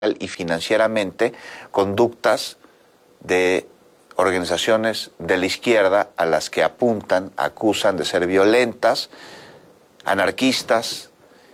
y financieramente conductas de organizaciones de la izquierda a las que apuntan, acusan de ser violentas, anarquistas.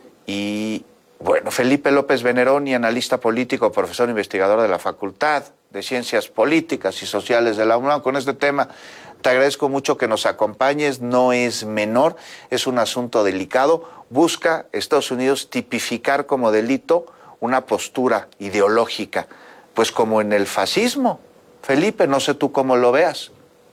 Y bueno, Felipe López Veneroni, analista político, profesor investigador de la Facultad de Ciencias Políticas y Sociales de la UNAM, con este tema te agradezco mucho que nos acompañes, no es menor, es un asunto delicado. Busca Estados Unidos tipificar como delito una postura ideológica, pues como en el fascismo. Felipe, no sé tú cómo lo veas.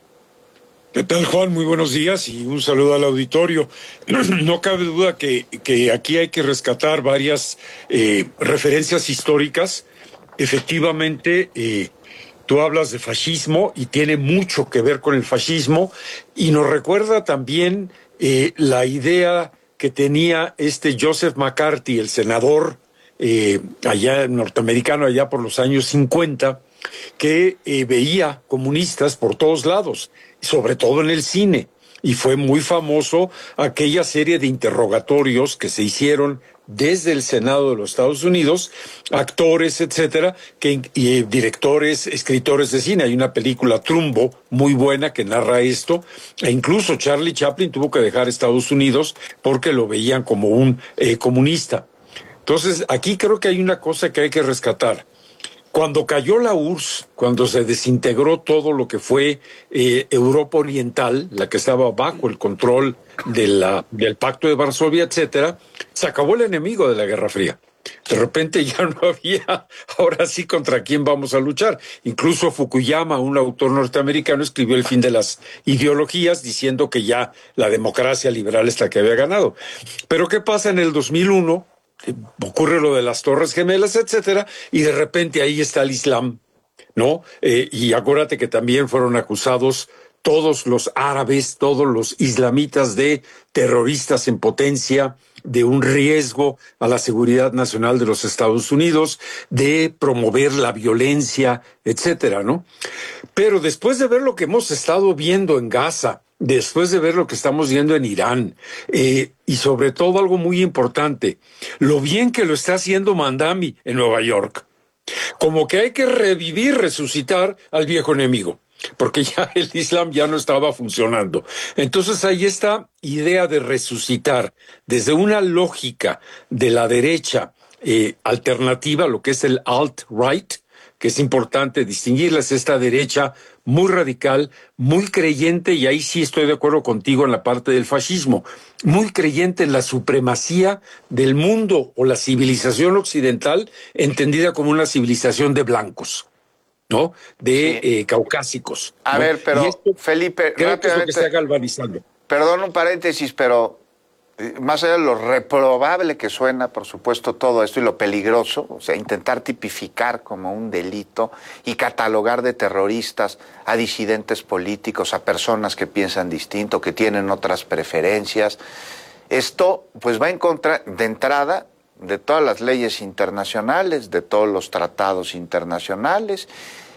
¿Qué tal, Juan? Muy buenos días y un saludo al auditorio. No cabe duda que aquí hay que rescatar varias referencias históricas. Efectivamente, tú hablas de fascismo y tiene mucho que ver con el fascismo, y nos recuerda también la idea que tenía Joseph McCarthy, el senador allá norteamericano, allá por los años 50, que veía comunistas por todos lados, sobre todo en el cine, y fue muy famoso aquella serie de interrogatorios que se hicieron desde el Senado de los Estados Unidos, actores, etcétera, y directores, escritores de cine. Hay una película, Trumbo, muy buena, que narra esto, e incluso Charlie Chaplin tuvo que dejar Estados Unidos porque lo veían como un comunista. Entonces, aquí creo que hay una cosa que hay que rescatar. Cuando cayó la URSS, cuando se desintegró todo lo que fue Europa Oriental, la que estaba bajo el control del Pacto de Varsovia, etcétera, se acabó el enemigo de la Guerra Fría. De repente ya no había, ahora sí, contra quién vamos a luchar. Incluso Fukuyama, un autor norteamericano, escribió El fin de las ideologías, diciendo que ya la democracia liberal es la que había ganado. Pero ¿qué pasa en el 2001? Ocurre lo de las Torres Gemelas, etcétera, y de repente ahí está el Islam, ¿no? Y acuérdate que también fueron acusados todos los árabes, todos los islamitas, de terroristas en potencia, de un riesgo a la seguridad nacional de los Estados Unidos, de promover la violencia, etcétera, ¿no? Pero después de ver lo que hemos estado viendo en Gaza, después de ver lo que estamos viendo en Irán, y sobre todo algo muy importante, lo bien que lo está haciendo Mandami en Nueva York. Como que hay que revivir, resucitar al viejo enemigo, porque ya el Islam ya no estaba funcionando. Entonces hay esta idea de resucitar desde una lógica de la derecha alternativa, lo que es el alt-right, que es importante distinguirlas, esta derecha muy radical, muy creyente, y ahí sí estoy de acuerdo contigo en la parte del fascismo, muy creyente en la supremacía del mundo o la civilización occidental, entendida como una civilización de blancos, ¿no? De Sí. Caucásicos. A ¿no? ver, pero esto, Felipe, creo que es lo que rápidamente, está galvanizando. perdón un paréntesis, pero más allá de lo reprobable que suena, por supuesto, todo esto y lo peligroso, o sea, intentar tipificar como un delito y catalogar de terroristas a disidentes políticos, a personas que piensan distinto, que tienen otras preferencias, esto pues va en contra, de entrada, de todas las leyes internacionales, de todos los tratados internacionales,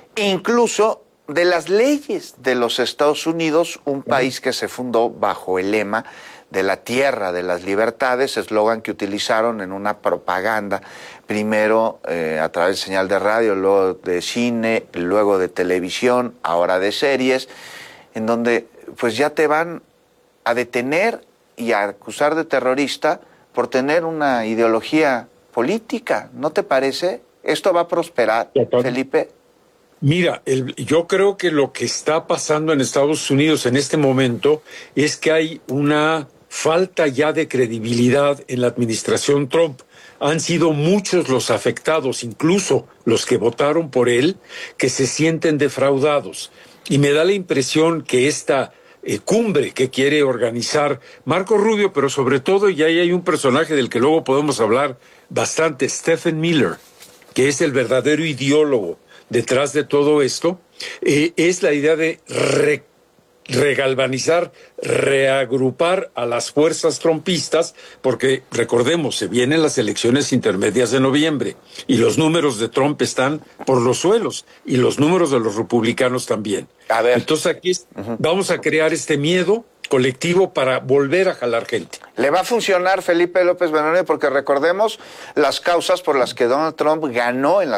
incluso de las leyes de los Estados Unidos, un país que se fundó bajo el lema de la tierra de las libertades, eslogan que utilizaron en una propaganda, primero a través de señal de radio, luego de cine, luego de televisión, ahora de series, en donde pues ya te van a detener y a acusar de terrorista por tener una ideología política, ¿no te parece? ¿Esto va a prosperar, Felipe? Mira, yo creo que lo que está pasando en Estados Unidos en este momento es que hay una falta ya de credibilidad en la administración Trump. Han sido muchos los afectados, incluso los que votaron por él, que se sienten defraudados. Y me da la impresión que esta cumbre que quiere organizar Marco Rubio, pero sobre todo, y ahí hay un personaje del que luego podemos hablar bastante, Stephen Miller, que es el verdadero ideólogo detrás de todo esto, es la idea de regalvanizar, reagrupar a las fuerzas trumpistas, porque recordemos, se vienen las elecciones intermedias de noviembre y los números de Trump están por los suelos y los números de los republicanos también. A ver. Entonces aquí vamos a crear este miedo, colectivo para volver a jalar gente. Le va a funcionar Felipe López Bernardo porque recordemos las causas por las que Donald Trump ganó en las